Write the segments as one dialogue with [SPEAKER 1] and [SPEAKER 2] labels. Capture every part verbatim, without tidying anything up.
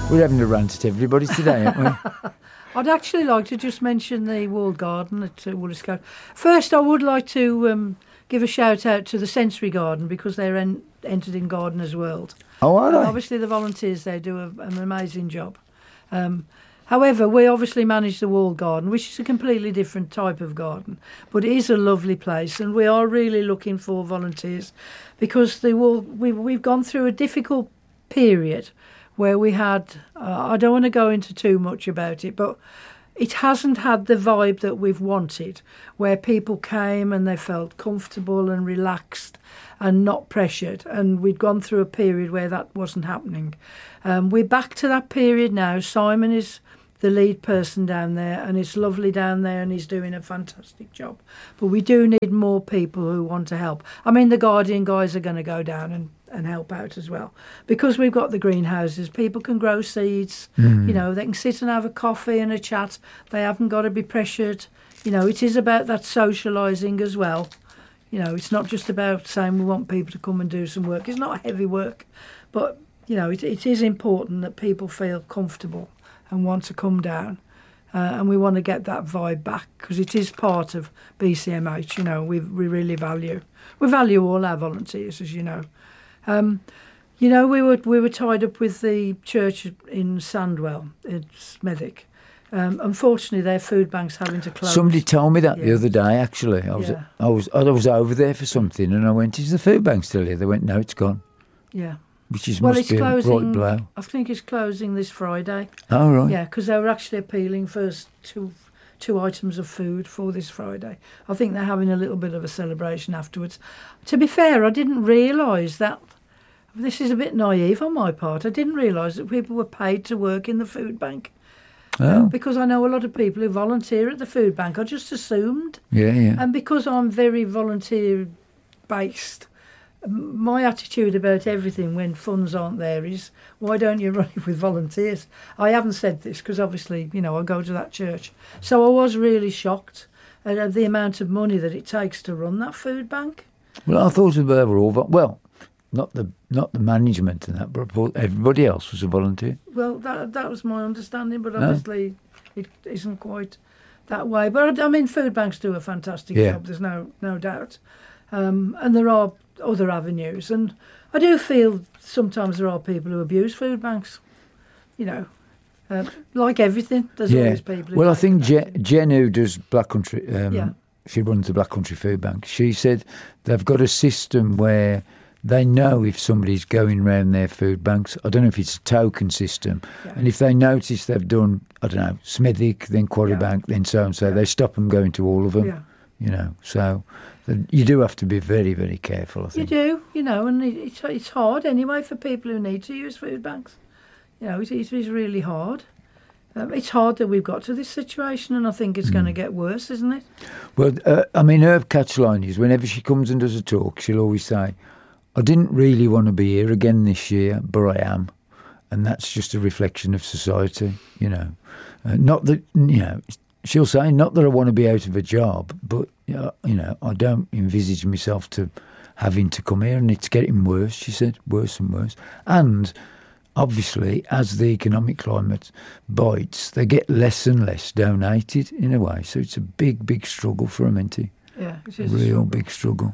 [SPEAKER 1] We're having a rant at everybody today, aren't we?
[SPEAKER 2] I'd actually like to just mention the walled garden at uh, Woolliscote. First, I would like to um, give a shout out to the Sensory Garden because they're en- entered in Gardeners World.
[SPEAKER 1] Oh, are they?
[SPEAKER 2] Obviously, the volunteers there do a, an amazing job. Um, however, we obviously manage the walled garden, which is a completely different type of garden, but it is a lovely place, and we are really looking for volunteers because the wall we, we've gone through a difficult period where we had, uh, I don't want to go into too much about it, but it hasn't had the vibe that we've wanted, where people came and they felt comfortable and relaxed and not pressured. And we'd gone through a period where that wasn't happening. Um, we're back to that period now. Simon is the lead person down there, and it's lovely down there, and he's doing a fantastic job. But we do need more people who want to help. I mean, the Guardian guys are going to go down and and help out as well, because we've got the greenhouses. People can grow seeds, mm. you know, they can sit and have a coffee and a chat. They haven't got to be pressured. You know, it is about that socialising as well. You know, it's not just about saying we want people to come and do some work. It's not heavy work, but, you know, it, it is important that people feel comfortable and want to come down. Uh, and we want to get that vibe back because it is part of B C M H, you know, we we really value. We value all our volunteers, as you know. Um, you know, we were we were tied up with the church in Sandwell, in Smethwick. Um, unfortunately, their food bank's having to close.
[SPEAKER 1] Somebody told me that
[SPEAKER 2] yeah.
[SPEAKER 1] the other day. Actually, I was
[SPEAKER 2] yeah.
[SPEAKER 1] I was I was over there for something, and I went, "Is the food bank still here?" They went, "No, it's gone."
[SPEAKER 2] Yeah,
[SPEAKER 1] which is
[SPEAKER 2] well,
[SPEAKER 1] must
[SPEAKER 2] it's
[SPEAKER 1] be
[SPEAKER 2] closing,
[SPEAKER 1] a right blow.
[SPEAKER 2] I think it's closing this Friday.
[SPEAKER 1] Oh right.
[SPEAKER 2] Yeah, because they were actually appealing for two two items of food for this Friday. I think they're having a little bit of a celebration afterwards. To be fair, I didn't realise that. This is a bit naive on my part. I didn't realise that people were paid to work in the food bank.
[SPEAKER 1] Oh.
[SPEAKER 2] Um, because I know a lot of people who volunteer at the food bank. I just assumed.
[SPEAKER 1] Yeah, yeah.
[SPEAKER 2] And because I'm very volunteer-based, my attitude about everything when funds aren't there is, why don't you run it with volunteers? I haven't said this because obviously, you know, I go to that church. So I was really shocked at the amount of money that it takes to run that food bank.
[SPEAKER 1] Well, I thought they were all... Well... Not the not the management and that, but everybody else was a volunteer.
[SPEAKER 2] Well, that that was my understanding, but obviously no. It isn't quite that way. But I mean, food banks do a fantastic
[SPEAKER 1] yeah.
[SPEAKER 2] job. There's no no doubt, um, and there are other avenues. And I do feel sometimes there are people who abuse food banks. You know, uh, like everything, there's
[SPEAKER 1] yeah.
[SPEAKER 2] always people. Who
[SPEAKER 1] well, I think Je- Jen, who does Black Country, um,
[SPEAKER 2] yeah.
[SPEAKER 1] she runs the Black Country Food Bank. She said they've got a system where they know if somebody's going round their food banks. I don't know if it's a token system. Yeah. And if they notice they've done, I don't know, Smethwick, then Quarry yeah. Bank, then so-and-so, yeah. they stop them going to all of them.
[SPEAKER 2] Yeah.
[SPEAKER 1] You know, so you do have to be very, very careful, I think.
[SPEAKER 2] You do, you know, and it's, it's hard anyway for people who need to use food banks. You know, it, it is really hard. Um, it's hard that we've got to this situation, and I think it's mm. going to get worse, isn't it?
[SPEAKER 1] Well, uh, I mean, her catchline is whenever she comes and does a talk, she'll always say, I didn't really want to be here again this year, but I am. And that's just a reflection of society, you know. Uh, not that, you know, she'll say, not that I want to be out of a job, but, uh, you know, I don't envisage myself to having to come here, and it's getting worse, she said, worse and worse. And obviously, as the economic climate bites, they get less and less donated in a way. So it's a big, big struggle for them, isn't it?
[SPEAKER 2] Yeah, it is
[SPEAKER 1] a real
[SPEAKER 2] a struggle.
[SPEAKER 1] big struggle.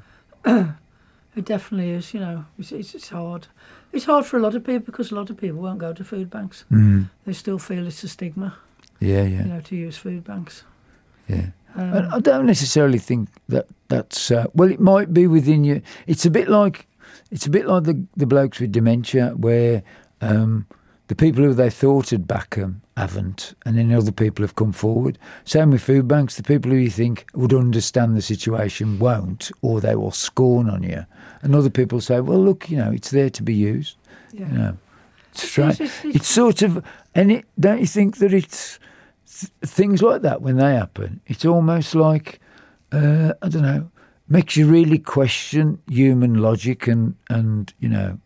[SPEAKER 2] It definitely is, you know, it's, it's, it's hard. It's hard for a lot of people because a lot of people won't go to food banks.
[SPEAKER 1] Mm.
[SPEAKER 2] They still feel it's a stigma.
[SPEAKER 1] Yeah, yeah.
[SPEAKER 2] You know, to use food banks.
[SPEAKER 1] Yeah.
[SPEAKER 2] Um,
[SPEAKER 1] I don't necessarily think that that's, uh, well, it might be within you. It's a bit like, it's a bit like the, the blokes with dementia where um, the people who they thought had back them haven't, and then other people have come forward. Same with food banks. The people who you think would understand the situation won't, or they will scorn on you. And other people say, well, look, you know, it's there to be used.
[SPEAKER 2] Yeah.
[SPEAKER 1] You know, it's strange.
[SPEAKER 2] It's, it's,
[SPEAKER 1] it's sort of, and it, don't you think that it's th- things like that when they happen, it's almost like, uh, I don't know, makes you really question human logic and, and you know,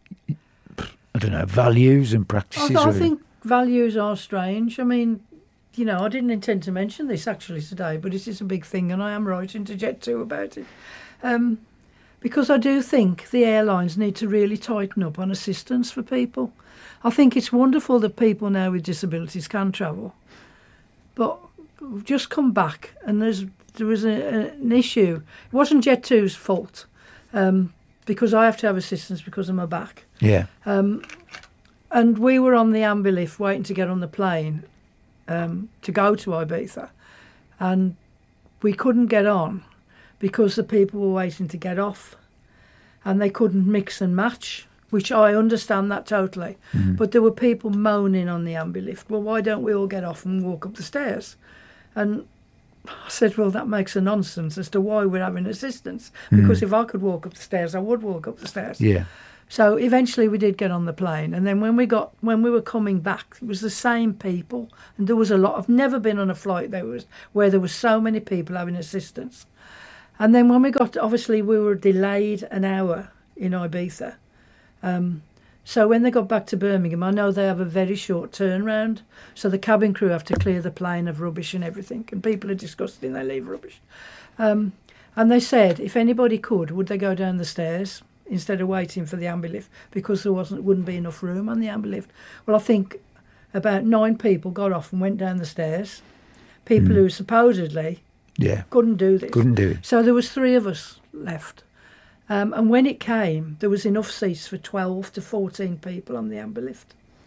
[SPEAKER 1] I don't know, values and practices.
[SPEAKER 2] I, th- I think values are strange. I mean, you know, I didn't intend to mention this actually today, but it is a big thing, and I am writing to Jet two about it. Um, because I do think the airlines need to really tighten up on assistance for people. I think it's wonderful that people now with disabilities can travel. But we've just come back and there's there was a, a, an issue. It wasn't Jet two's fault um, because I have to have assistance because of my back.
[SPEAKER 1] Yeah.
[SPEAKER 2] Um, and we were on the Ambilift waiting to get on the plane um, to go to Ibiza. And we couldn't get on because the people were waiting to get off and they couldn't mix and match, which I understand that totally. Mm-hmm. But there were people moaning on the Ambilift, well, why don't we all get off and walk up the stairs? And I said, well, that makes a nonsense as to why we're having assistance. Because mm-hmm. if I could walk up the stairs, I would walk up the stairs.
[SPEAKER 1] Yeah.
[SPEAKER 2] So eventually we did get on the plane. And then when we got when we were coming back, it was the same people. And there was a lot. I've never been on a flight there was where there was so many people having assistance. And then when we got, obviously we were delayed an hour in Ibiza. Um, so when they got back to Birmingham, I know they have a very short turnaround. So the cabin crew have to clear the plane of rubbish and everything. And people are disgusting, they leave rubbish. Um, and they said, if anybody could, would they go down the stairs instead of waiting for the Ambilift because there wasn't wouldn't be enough room on the Ambilift? Well, I think about nine people got off and went down the stairs. People mm. who supposedly
[SPEAKER 1] yeah.
[SPEAKER 2] couldn't do this.
[SPEAKER 1] Couldn't do it.
[SPEAKER 2] So there was three of us left. Um, and when it came, there was enough seats for twelve to fourteen people on the Ambilift.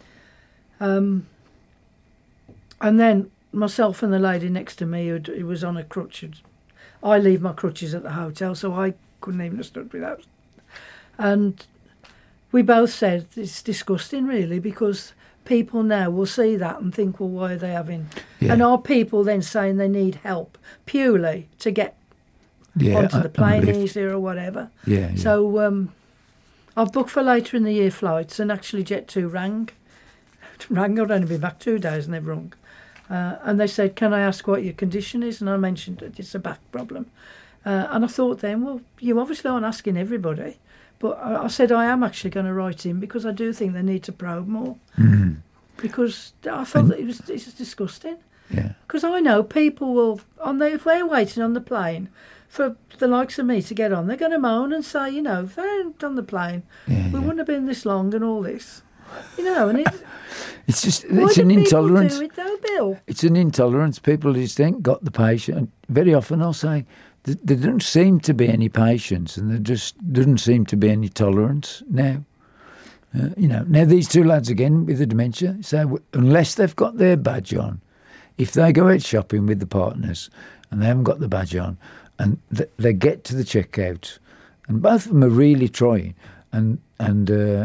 [SPEAKER 2] Um, and then myself and the lady next to me, who, who was on a crutch, I leave my crutches at the hotel, so I couldn't even have stood without. And we both said it's disgusting, really, because people now will see that and think, well, why are they having... Yeah. And are people then saying they need help purely to get yeah, onto the plane easier or whatever?
[SPEAKER 1] Yeah, yeah.
[SPEAKER 2] So um, I've booked for later in the year flights, and actually Jet two rang. rang, I'd only been back two days and they've rung. Uh, and they said, can I ask what your condition is? And I mentioned that it's a back problem. Uh, and I thought then, well, you obviously aren't asking everybody. But I, I said I am actually going to write in because I do think they need to probe more. Mm-hmm. Because I thought and, that it was it's disgusting.
[SPEAKER 1] Yeah.
[SPEAKER 2] Because I know people will, on the, if they're waiting on the plane for the likes of me to get on, they're going to moan and say, you know, if they ain't on the plane,
[SPEAKER 1] yeah,
[SPEAKER 2] we
[SPEAKER 1] yeah.
[SPEAKER 2] wouldn't have been this long and all this. You know, and it's...
[SPEAKER 1] It's just, it's an intolerance.
[SPEAKER 2] Why do people do it though, Bill?
[SPEAKER 1] It's an intolerance. People just ain't got the patience. And very often I'll say, there, there doesn't seem to be any patience and there just doesn't seem to be any tolerance now. Uh, you know, now these two lads again with the dementia, say, unless they've got their badge on, if they go out shopping with the partners and they haven't got the badge on and th- they get to the checkout and both of them are really trying and, and, uh,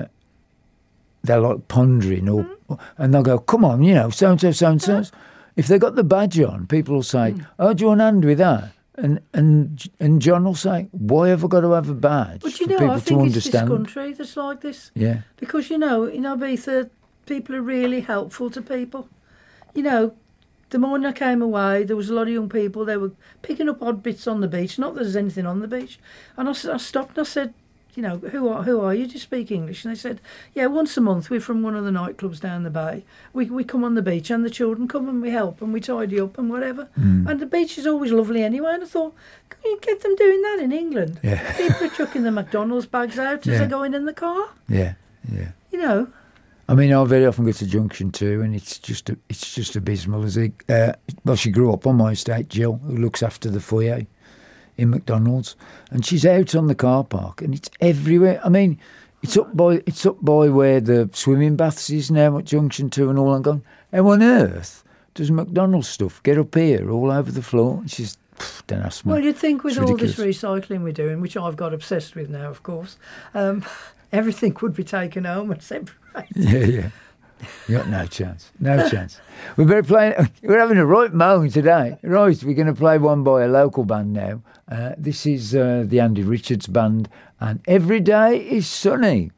[SPEAKER 1] they're like pondering, or mm. and they'll go, come on, you know, so-and-so, so-and-so. If they've got the badge on, people will say, mm. oh, do you want a hand with that? And and and John will say, why have I got to have a badge
[SPEAKER 2] but you
[SPEAKER 1] for
[SPEAKER 2] know,
[SPEAKER 1] people
[SPEAKER 2] I think
[SPEAKER 1] to understand?
[SPEAKER 2] It's this country that's like this.
[SPEAKER 1] Yeah.
[SPEAKER 2] Because, you know, in Ibiza, people are really helpful to people. You know, the morning I came away, there was a lot of young people. They were picking up odd bits on the beach. Not that there's anything on the beach. And I, I stopped and I said, you know, who are who are you? Do you speak English? And they said, yeah, once a month we're from one of the nightclubs down the bay. We we come on the beach and the children come and we help and we tidy up and whatever. Mm. And the beach is always lovely anyway. And I thought, can you get them doing that in England?
[SPEAKER 1] Yeah.
[SPEAKER 2] People are chucking the McDonald's bags out as
[SPEAKER 1] yeah.
[SPEAKER 2] they're going in the car.
[SPEAKER 1] Yeah, yeah.
[SPEAKER 2] You know.
[SPEAKER 1] I mean, I very often go to Junction two and it's just a, it's just abysmal. As a, uh, well, she grew up on my estate, Jill, who looks after the foyer in McDonald's, and she's out on the car park, and it's everywhere. I mean, it's up by it's up by where the swimming baths is now at Junction Two and all. I'm going, how on earth does McDonald's stuff get up here all over the floor? And she's, don't ask me.
[SPEAKER 2] Well, you'd think with
[SPEAKER 1] it's
[SPEAKER 2] all
[SPEAKER 1] ridiculous.
[SPEAKER 2] this recycling we're doing, which I've got obsessed with now, of course, um, everything would be taken home and separated.
[SPEAKER 1] Yeah, yeah. You got no chance. No chance. We better play. We're having a right moan today. Right, we're going to play one by a local band now. Uh, this is uh, the Andy Richards Band, and Every Day is Sunny.